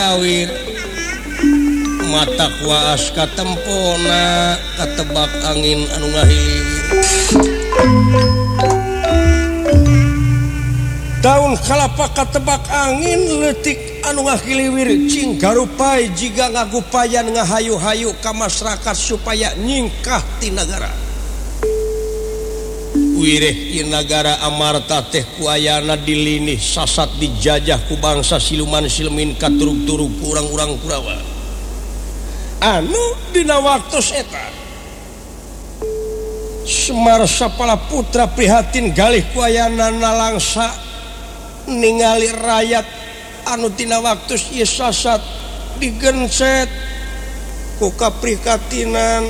awir mata kuas katempona katebak angin anu ngahilir daun kalapa katebak angin letik anu ngahiliwir cing garupai jiga ngagupayan ngahayu-hayu ka masyarakat supaya nyingkah ti nagara wireh ieu nagara amarta teh ku ayana dilinih sasat dijajah ku bangsa siluman silmin katurug-turug ku urang-urang Kurawa anu dina waktos eta Semar Sapala Putra prihatin galih ku ayana nalangsa ningali rakyat anu tina waktos ieu sasat digencet ku kaprihatinan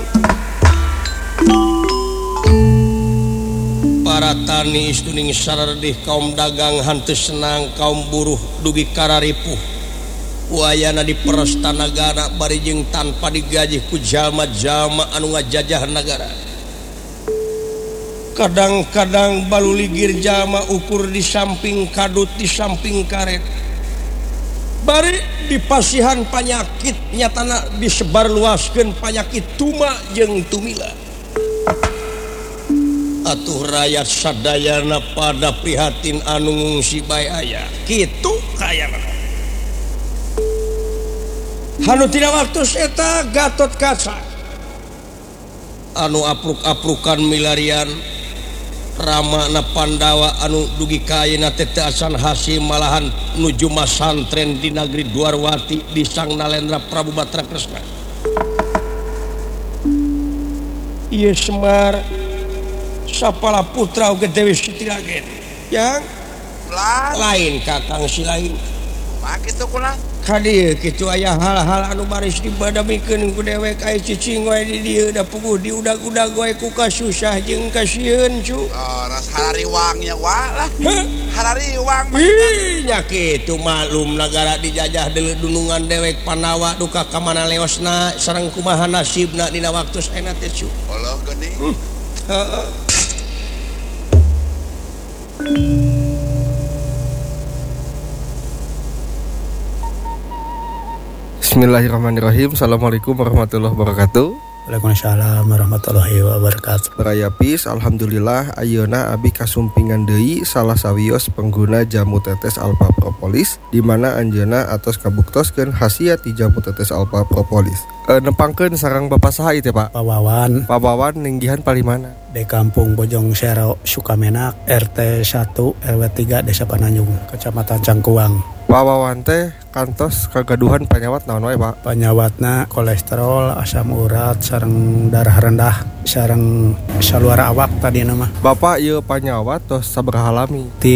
para tani istuning sarardih kaum dagang hanteu senang kaum buruh dugi kararipuh wayana diperes tanagara bari jeung tanpa digaji ku jalma-jalma anu ngajajah nagara kadang-kadang baluligir jalma ukur di samping kadut di samping karet bari dipasihan panyakit nyatana disebar luaskeun panyakit tuma jeung tumila atuh rakyat sadayana pada prihatin anu ngungsi bae aya kitu kayana anu tina waktos eta Gatot Kaca anu apruk-aprukan milarian ramana Pandawa anu dugi kaina teh asan hasil malahan nuju masantren di negeri Dwarwati di Sang Nalendra Prabu Batra Kresna ieu Semar Sapala Putra uga Dewi Siti Raden yang lain kakang si lain kitu kula kadieu kitu aya hal-hal anu baris dibadamikeun ku dewek aya cicing wae di dieu da puguh diudag-udag wae ku kasusah jeung kasieun cu ras harariwangnya walah harariwang nya kitu malum nagara dijajah deuleu dunungan dewek Pandawa duka ka mana leosna sareng kumaha nasibna dina waktos ayeuna teh cu Allah geuning heeh Bismillahirrahmanirrahim. Assalamualaikum warahmatullahi wabarakatuh. Waalaikumsalam warahmatullahi wabarakatuh. Raya Pis, alhamdulillah ayeuna abi kasumpingan deui salah sawios pengguna jamu tetes alfa propolis di mana anjeunna atos kabuktoskeun khasiat ti jamu tetes alfa propolis. Nepangkeun sareng Bapak saha ieu teh Pak? Pak Wawan ninggihan palimana? Di Kampung Bojong Sero Sukamenak RT 1 RW 3 Desa Pananjung Kecamatan Cangkuang. Pak Wawan teh kantos kagaduhan panyawat naon wae Pak? Panyawatna kolesterol, asam urat, sareng darah rendah, sareng saluara awak tadi nama. Bapak ieu panyawat tos sabaraha lami? Di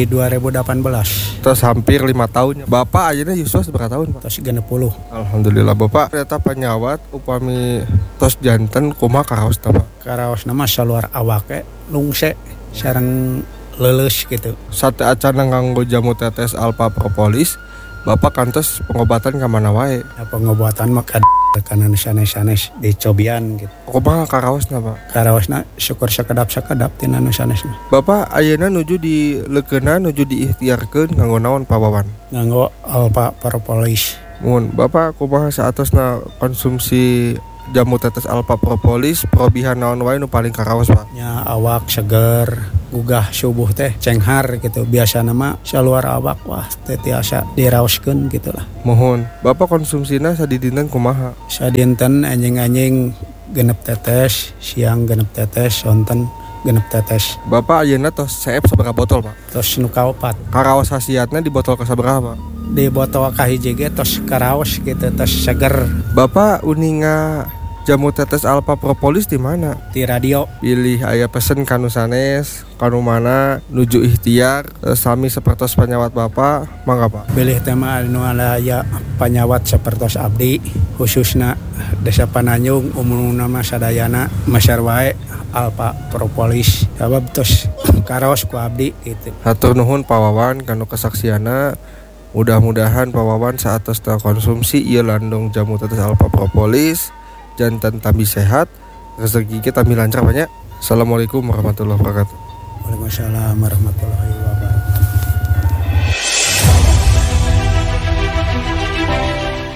2018. Tos hampir 5 tahun. Bapak ayeuna yuswa sabaraha tahun Pak? Tos 60. Alhamdulillah Bapak ternyata panyawat upami tos janten kumaha karaosna Pak? Karaosna mah saluara awake lungse sareng leuleus gitu. Sate acana nganggo jamu tetes alfa propolis Bapak kantos pengobatan ka mana wae? Ya, pengobatan mah kana sanes-sanes dicobian gitu. Kumaha karaosna Pak? Karaosna syukur sakedap-sakedap tina nu sanesna. Bapak ayeuna nuju di leukeunan nuju diikhtiarkeun nganggo naon Pak Wawan? Nganggo alfa propolis. Mun Bapak kumaha saatosna konsumsi jamu tetes alfa propolis probihan naon wae nu paling karaos Pak? Nya awak seger, gugah subuh teh cenghar gitu. Biasa nama saluar awak wah teh tiasa diraoskeun gitu lah. Mohon Bapak konsumsina sadidinten kumaha? Sadinten anjing-anjing genep tetes, siang genep tetes, sonten genep tetes. Bapak ayeuna tos seep sabaraha botol Pak? Tos nu kaopat. Karaos khasiatna di botol ka sabaraha Pak? Di botol kahiji ge tos karaos gitu, tos seger. Bapak uninga jamu tetes alfa propolis di mana? Di radio. Pilih aya pesen kanu sanes, kanu mana nuju ikhtiar sami sapertos panyawat Bapak, mangga Pak. Pilih tema anu aya panyawat sapertos abdi khususna Desa Pananjung umumna mah sadayana masyar wae alfa propolis. Sabab tos karaos ku abdi gitu. Hatur nuhun Pak Wawan kanu kesaksiana. Mudah-mudahan Pak Wawan saat tos konsumsi ieu landung jamu tetes alfa propolis jantan tambi sehat, rezeki kita tambi lancar banyak. Assalamualaikum warahmatullahi wabarakatuh. Waalaikumsalam warahmatullahi wabarakatuh.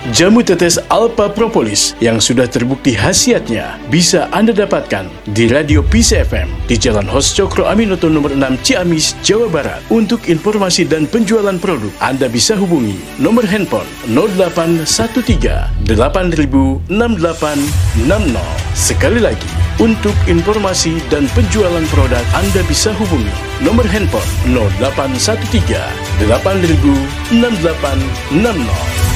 Jamu tetes Alpha Propolis yang sudah terbukti khasiatnya bisa Anda dapatkan di Radio Peace FM di Jalan Hos Cokro Aminoto nomor 6 Ciamis, Jawa Barat. Untuk informasi dan penjualan produk, Anda bisa hubungi nomor handphone 0813 8000 6860. Sekali lagi, untuk informasi dan penjualan produk, Anda bisa hubungi nomor handphone 0813 8000 6860.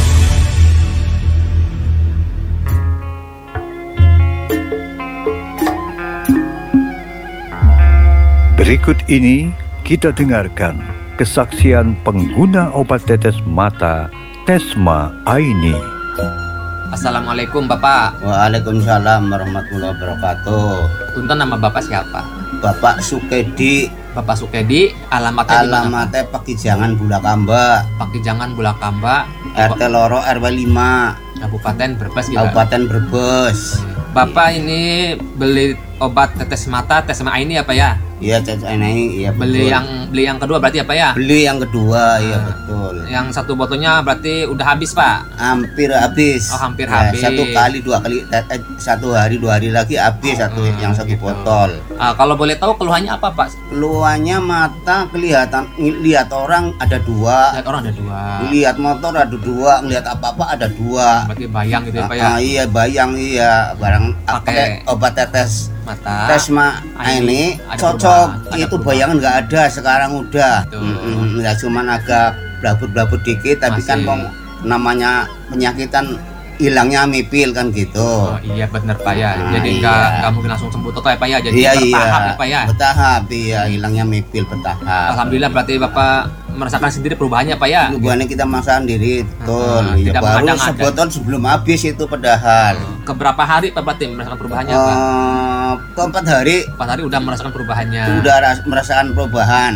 Berikut ini kita dengarkan kesaksian pengguna obat tetes mata Tesma Aini. Assalamualaikum Bapak. Waalaikumsalam warahmatullahi wabarakatuh. Punten, nama Bapak siapa? Bapak Sukedi. Bapak Sukedi, alamatnya di mana? Alamatnya Pakijangan Bulakamba. Pakijangan Bulakamba, RT Loro RW 5, Kabupaten Brebes gitu. Kabupaten Brebes. Bapak ini beli obat tetes mata Tesma Aini apa ya? Iya, ini iya betul. Beli yang kedua berarti apa ya? Beli yang kedua, iya betul. Yang satu botolnya berarti udah habis, Pak? Hampir habis. Oh, hampir habis. Dua kali, 2 hari lagi habis yang satu gitu. botol. Kalau boleh tahu keluhannya apa, Pak? Keluhannya mata kelihatan, lihat orang ada dua. Lihat orang ada dua. Lihat motor ada dua, ngelihat apa-apa ada dua. Berarti bayang gitu ya, Pak ya? Iya, bayang iya. Barang pakai obat tetes mata Tesma ini cocok. Itu bayangan nggak ada sekarang udah. Ya cuman agak blabut-blabut dikit, tapi masih. Kan namanya penyakitan hilangnya mipil kan gitu. Oh iya benar Pak ya. Jadi nggak mungkin langsung sembuh total ya Pak ya. Jadi bertahap ya Pak ya. Bertahap iya, hilangnya mipil bertahap. Alhamdulillah berarti Bapak merasakan sendiri perubahannya Pak ya. Perubahannya kita merasakan sendiri, betul. Ya, baru sebotol sebelum habis itu padahal. Keberapa hari Pak berarti merasakan perubahannya Pak? Ke 4 hari. 4 hari udah merasakan perubahannya. Udah merasakan perubahan.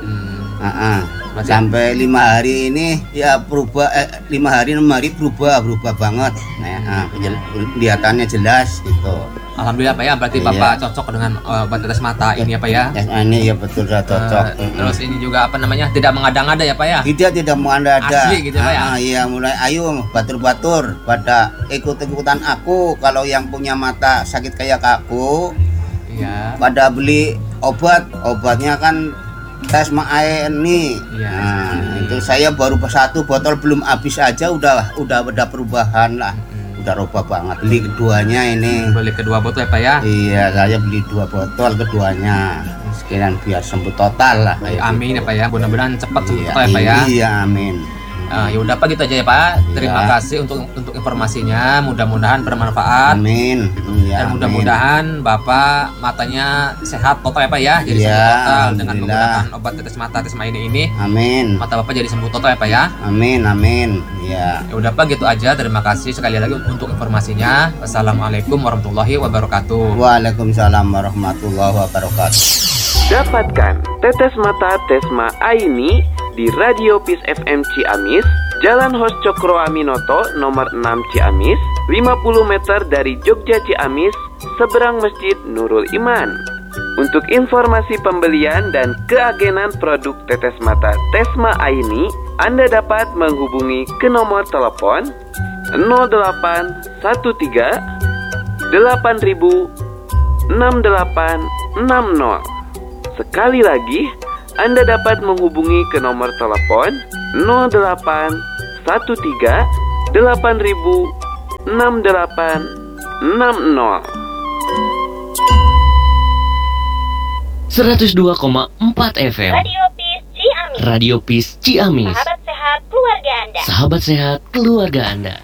Sampai 5 hari ini ya berubah, 5 hari 6 hari berubah banget. Kelihatannya jelas gitu. Alhamdulillah Pak ya, berarti Bapak cocok dengan obat tetes mata ini ya Pak ya. Ini ya betul saya cocok. Terus ini juga apa namanya, tidak mengada-ngada ya Pak ya. Tidak mengada-ngada. Asli gitu Pak ya. Iya, mulai ayo batur-batur pada ikut-ikutan aku. Kalau yang punya mata sakit kayak aku, iya. Pada beli obatnya kan Tesma Aini. Itu saya baru 1 botol belum habis aja udah perubahan lah. Udah rubah banget. Beli keduanya ini. Beli kedua botol ya Pak ya? Iya, saya beli 2 botol keduanya. Sekalian biar sembuh total lah. Amin ya Pak ya. Mudah-mudahan cepat sembuh total ya Pak ya. Iya, amin. Ya udah Pak, gitu aja ya Pak. Terima kasih untuk informasinya. Mudah-mudahan bermanfaat. Amin. Dan mudah-mudahan Bapak matanya sehat total ya Pak ya. Jadi sembuh total dengan menggunakan obat tetes mata Tesma ini. Amin. Mata Bapak jadi sembuh total ya Pak ya. Amin. Ya udah Pak, gitu aja. Terima kasih sekali lagi untuk informasinya. Wassalamualaikum warahmatullahi wabarakatuh. Waalaikumsalam warahmatullahi wabarakatuh. Dapatkan tetes mata Tesma Aini di Radio Peace FM Ciamis, Jalan Hos Cokro Aminoto nomor 6 Ciamis, 50 meter dari Jogja Ciamis, seberang Masjid Nurul Iman. Untuk informasi pembelian dan keagenan produk tetes mata Tesma Aini, Anda dapat menghubungi ke nomor telepon 0813 8000 6860. Sekali lagi, Anda dapat menghubungi ke nomor telepon 0813 8000 6860. 102,4 FM Radio Peace Ciamis. Sahabat sehat keluarga Anda. Sahabat sehat keluarga Anda.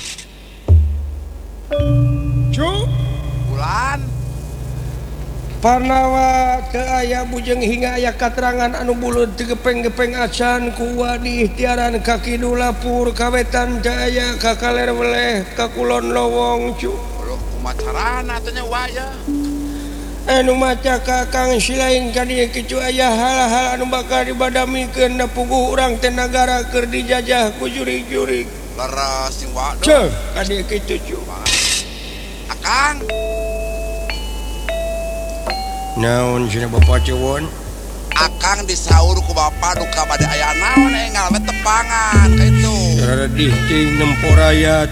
Bulan Panawa ke aya bujeng hingga aya katerangan anu bulut tegepeng-gepeng acan kuwadi tiaran kaki dulapur kawetan jaya kakaler weleh kakulon lowong cu kumacarana tanya waya anu maca kakang silain kadieu kicu aya hal-hal anu bakal dibadamikeun da puguh urang teh nagara keur dijajah ku jurig-jurig leres sing waduh ceuh kadieu kitu cu akang naon cenah bapak cewon akang disaur ku bapak duka bade aya naon ngalmet tepangan kitu sedih ting nemporaya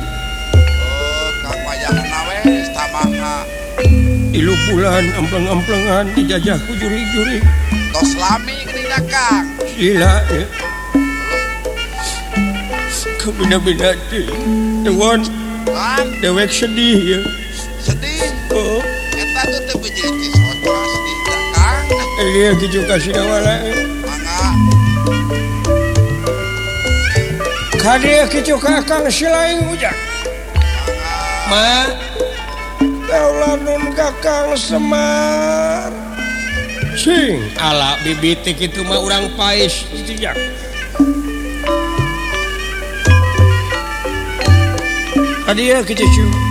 Kang wayang nawe tamaha ilu bulan ampleng-amplengan dijajah ku juri-juri tos lami geuning Kang gila ya kabina-bina tewon dewek sedih ya sedih oh eta tuh teu bejelis foto sedih Kang iya kitu kasih wala mangga kadia kitu kakang silaing ujak ma kaulah nun kakang Semar sing ala bibitik itu mah urang pais gitu jak kadia kitu